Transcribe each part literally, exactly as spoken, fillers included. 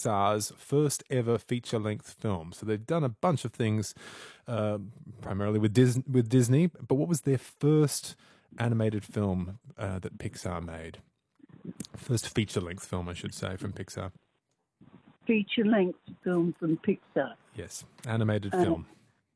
Pixar's first ever feature-length film? So they've done a bunch of things, uh, primarily with Dis- with Disney. But what was their first animated film uh, that Pixar made? First feature-length film, I should say, from Pixar. Feature-length film from Pixar. Yes, animated Uh, film.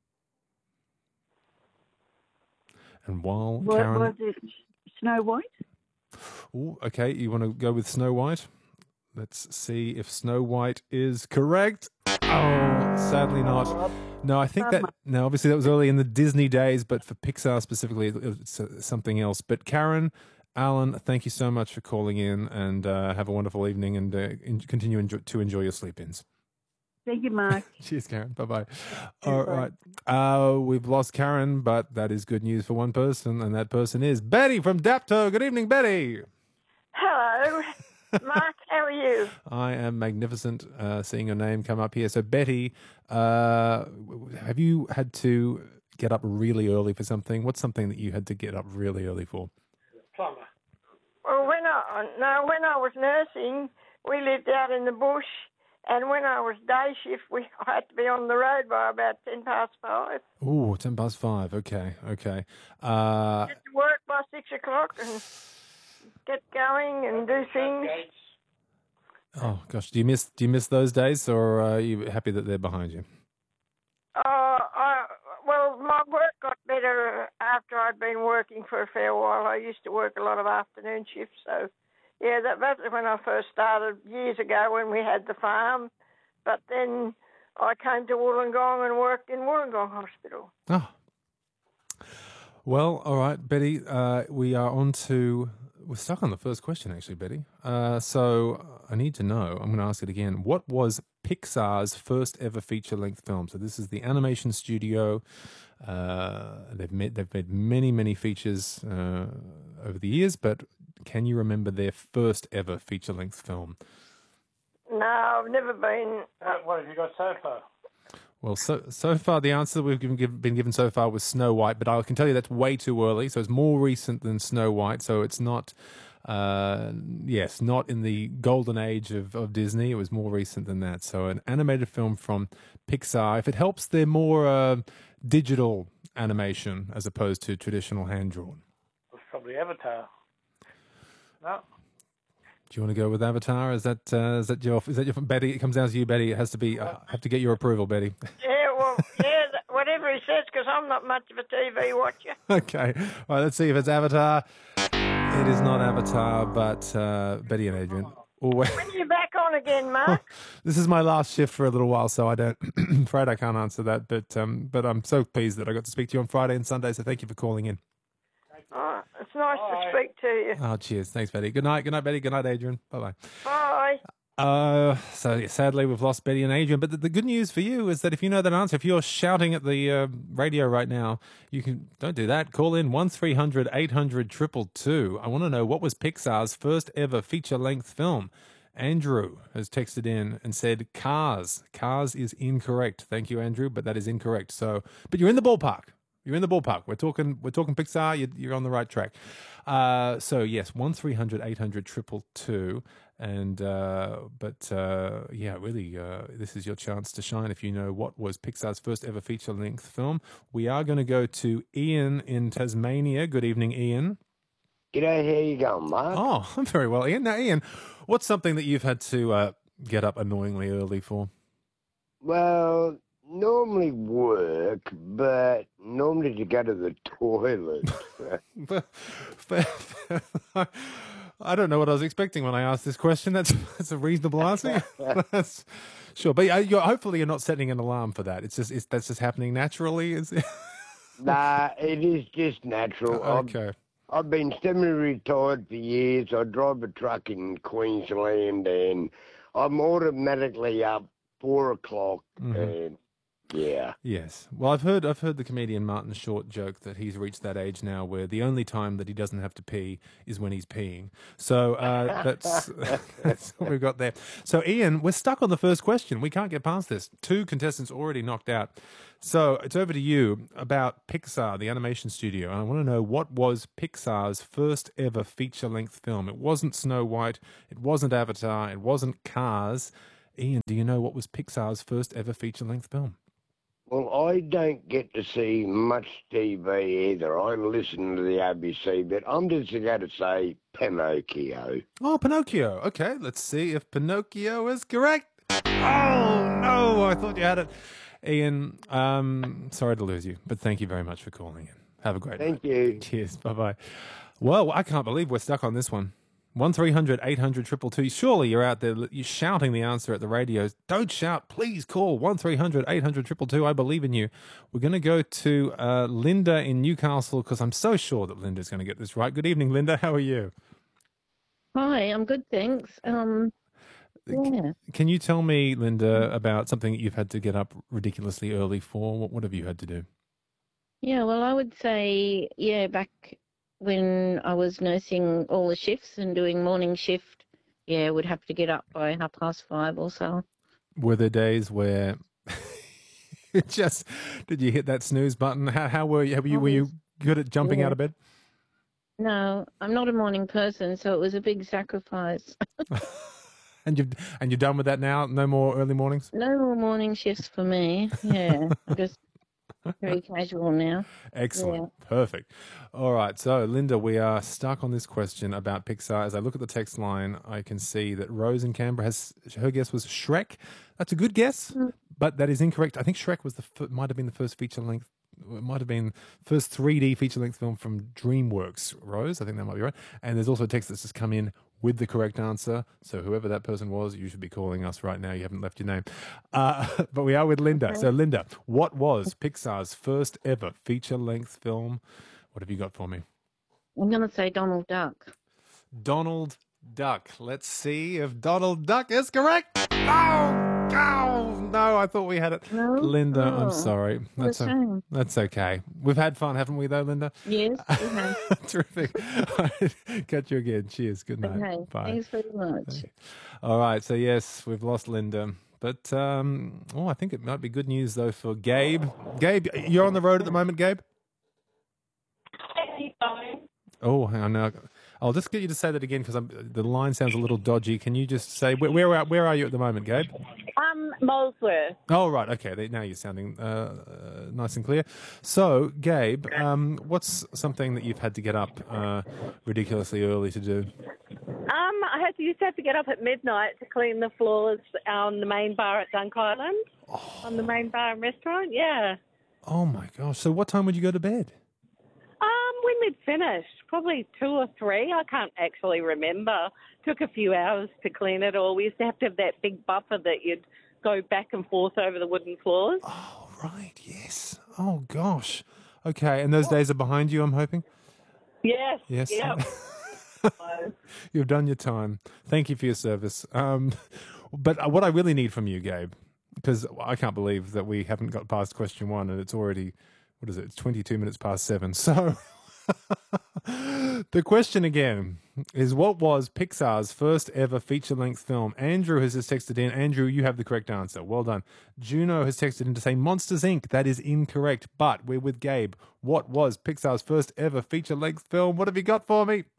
And while what, Karen... Was it Snow White? Ooh, okay, you want to go with Snow White? Let's see if Snow White is correct. Oh, sadly not. No, I think that... No, obviously that was early in the Disney days, but for Pixar specifically, it's uh, something else. But Karen, Alan, thank you so much for calling in, and uh, have a wonderful evening, and uh, in- continue enjoy- to enjoy your sleep-ins. Thank you, Mark. Cheers, Karen. Bye-bye. All right. Uh, we've lost Karen, but that is good news for one person, and that person is Betty from Dapto. Good evening, Betty. Hello, Mark. How are you? I am magnificent uh, seeing your name come up here. So, Betty, uh, have you had to get up really early for something? What's something that you had to get up really early for? Plumber. Well, when I no, when I was nursing, we lived out in the bush. And when I was day shift, we I had to be on the road by about ten past five. Ooh, ten past five. Okay, okay. Uh, Get to work by six o'clock and get going and do things. oh gosh, do you miss do you miss those days, or are you happy that they're behind you? Uh, I, well, my work got better after I'd been working for a fair while. I used to work a lot of afternoon shifts, so. Yeah, that, that was when I first started years ago when we had the farm. But then I came to Wollongong and worked in Wollongong Hospital. Oh. Well, all right, Betty, uh, we are on to... We're stuck on the first question, actually, Betty. Uh, so I need to know, I'm going to ask it again, what was Pixar's first ever feature-length film? So this is the animation studio. Uh, they've made, they've made many, many features uh, over the years, but can you remember their first ever feature-length film? No, I've never been... Uh, what have you got so far? Well, so so far, the answer we've given, give, been given so far was Snow White, but I can tell you that's way too early, so it's more recent than Snow White, so it's not, uh, yes, not in the golden age of, of Disney. It was more recent than that. So an animated film from Pixar. If it helps, they're more uh, digital animation as opposed to traditional hand-drawn. It's probably Avatar. No. Do you want to go with Avatar? Is that uh, is that your is that your Betty? It comes down to you, Betty. It has to be. Uh, have to get your approval, Betty. Yeah, well, yeah, whatever he says, because I'm not much of a T V watcher. Okay, all right. Let's see if it's Avatar. It is not Avatar, but uh, Betty and Adrian. Always. When are you back on again, Mark? This is my last shift for a little while, so I don't. I'm afraid I can't answer that, but um, but I'm so pleased that I got to speak to you on Friday and Sunday. So thank you for calling in. Oh, it's nice Bye. to speak to you. Oh, cheers. Thanks, Betty. Good night. Good night, Betty. Good night, Adrian. Bye-bye. Bye. Uh, so sadly, we've lost Betty and Adrian. But the, the good news for you is that if you know that answer, if you're shouting at the uh, radio right now, you can don't do that. Call in one three hundred eight hundred two two two. I want to know, what was Pixar's first ever feature-length film? Andrew has texted in and said Cars. Cars is incorrect. Thank you, Andrew, but that is incorrect. So, but you're in the ballpark. You're in the ballpark. We're talking. We're talking Pixar. You're, you're on the right track. Uh, so yes, one three hundred eight hundred two two two, and uh, but uh, yeah, really, uh, this is your chance to shine if you know what was Pixar's first ever feature length film. We are going to go to Ian in Tasmania. Good evening, Ian. G'day. How you going, Mark? Oh, I'm very well, Ian. Now, Ian, what's something that you've had to uh, get up annoyingly early for? Well, normally work, but normally to go to the toilet. I don't know what I was expecting when I asked this question. That's that's a reasonable answer. That's, sure, but you're, hopefully you're not setting an alarm for that. It's just it's, that's just happening naturally. Is it? Nah, it is just natural. Okay. I've, I've been semi-retired for years. I drive a truck in Queensland, and I'm automatically up four o'clock, mm-hmm. and yeah. Yes. Well, I've heard I've heard the comedian Martin Short joke that he's reached that age now where the only time that he doesn't have to pee is when he's peeing. So uh, that's that's what we've got there. So Ian, we're stuck on the first question. We can't get past this. Two contestants already knocked out. So it's over to you about Pixar, the animation studio. And I want to know, what was Pixar's first ever feature-length film? It wasn't Snow White. It wasn't Avatar. It wasn't Cars. Ian, do you know what was Pixar's first ever feature-length film? Well, I don't get to see much T V either. I listen to the A B C, but I'm just going to say Pinocchio. Oh, Pinocchio. Okay, let's see if Pinocchio is correct. Oh, no, I thought you had it. Ian, um, sorry to lose you, but thank you very much for calling in. Have a great Thank night. you. Cheers. Bye-bye. Well, I can't believe we're stuck on this one. one three hundred eight hundred two two two. Surely you're out there, you're shouting the answer at the radios. Don't shout. Please call one three hundred eight hundred two two two. I believe in you. We're going to go to uh, Linda in Newcastle because I'm so sure that Linda's going to get this right. Good evening, Linda. How are you? Hi, I'm good, thanks. Um, yeah. Can you tell me, Linda, about something that you've had to get up ridiculously early for? What, what have you had to do? Yeah, well, I would say, yeah, back when I was nursing all the shifts and doing morning shift, yeah, would have to get up by half past five or so. Were there days where it just did you hit that snooze button? How how were you? Were you, were you good at jumping Yeah. out of bed? No, I'm not a morning person, so it was a big sacrifice. And you've and you're done with that now. No more early mornings. No more morning shifts for me. Yeah, I'm just very casual now. Excellent. Perfect. All right. So, Linda, we are stuck on this question about Pixar. As I look at the text line, I can see that Rose in Canberra has her guess was Shrek. That's a good guess, but that is incorrect. I think Shrek was the fir- might have been the first feature length. It might have been first three D feature length film from DreamWorks. Rose, I think that might be right. And there's also a text that's just come in with the correct answer. So whoever that person was, you should be calling us right now. You haven't left your name. Uh, but we are with Linda. So, Linda, what was Pixar's first ever feature-length film? What have you got for me? I'm going to say Donald Duck. Donald Duck. Let's see if Donald Duck is correct. Oh, oh no, I thought we had it. No? Linda, Oh, I'm sorry. what a That's, shame. that's okay. We've had fun, haven't we, though, Linda? Yes, we have. Terrific. Catch you again. Cheers. Good night. Okay, Bye. thanks very much. All right. So, yes, we've lost Linda. But, um, oh, I think it might be good news, though, for Gabe. Gabe, you're on the road at the moment, Gabe? Oh, hang on. Now, I'll just get you to say that again because the line sounds a little dodgy. Can you just say, where, where, are- where are you at the moment, Gabe? Um, Molesworth. Oh, right. Okay. They- Now you're sounding uh, uh, nice and clear. So, Gabe, um, what's something that you've had to get up uh, ridiculously early to do? Um, I had to used to have to get up at midnight to clean the floors on the main bar at Dunk Island. On the main bar and restaurant, yeah. Oh, my gosh. So what time would you go to bed? Um, when we'd finished, probably two or three. I can't actually remember. Took a few hours to clean it all. We used to have to have that big buffer that you'd go back and forth over the wooden floors. Oh, right. Yes. Oh, gosh. Okay. And those days are behind you, I'm hoping? Yes. Yes. Yep. You've done your time. Thank you for your service. Um, but what I really need from you, Gabe, because I can't believe that we haven't got past question one and it's already, what is it? It's twenty-two minutes past seven. So the question again is, what was Pixar's first ever feature-length film? Andrew has just texted in. Andrew, you have the correct answer. Well done. Juno has texted in to say Monsters, Incorporated. That is incorrect, but we're with Gabe. What was Pixar's first ever feature-length film? What have you got for me?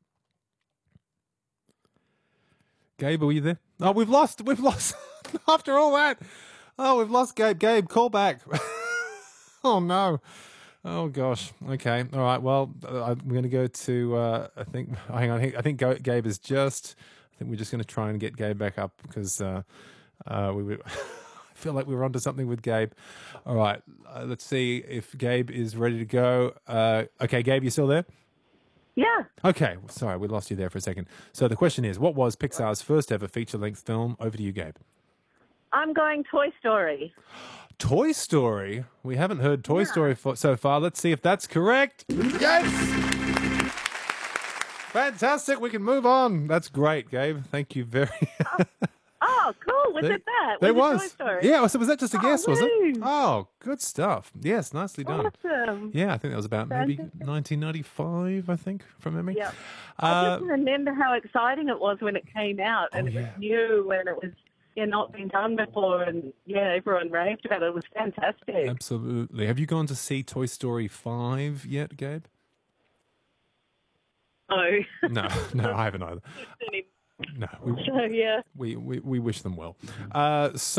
Gabe, are you there? Oh, we've lost. We've lost. After all that. Oh, we've lost Gabe. Gabe, call back. Oh, no. Oh, gosh. Okay. All right. Well, uh, I'm going to go to, uh, I think, hang on. I think Ga- Gabe is just, I think we're just going to try and get Gabe back up because uh, uh, we would, I feel like we were onto something with Gabe. All right. Uh, let's see if Gabe is ready to go. Uh, okay, Gabe, you still there? Yeah. Okay, sorry, we lost you there for a second. So the question is, what was Pixar's first ever feature-length film? Over to you, Gabe. I'm going Toy Story. Toy Story? We haven't heard Toy Story for, so far. Let's see if that's correct. Yes! Fantastic, we can move on. That's great, Gabe. Thank you very much. Oh, cool. Was There- it that? There it was. Toy Story? Yeah, so was that just a Oh, guess, was it? woo. Oh, good stuff. Yes, nicely done. Awesome. Yeah, I think that was about maybe Fantastic. nineteen ninety-five, I think, from memory. Yep. Uh, I just remember how exciting it was when it came out, and Oh, it yeah. was new, and it was yeah not been done before, and yeah, everyone raved about it. It was fantastic. absolutely. Have you gone to see Toy Story five yet, Gabe? Oh, No, no, I haven't either. No, we, So, yeah. we, we, we wish them well. Uh, so